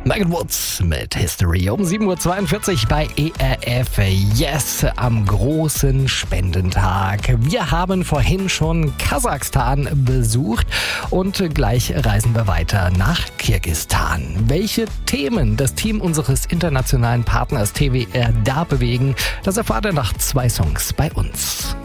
Megan Woods mit History um 7.42 Uhr bei ERF Yes am großen Spendentag. Wir haben vorhin schon Kasachstan besucht und gleich reisen wir weiter nach Kirgisistan. Welche Themen das Team unseres internationalen Partners TWR da bewegen, das erfahrt ihr nach 2 Songs bei uns.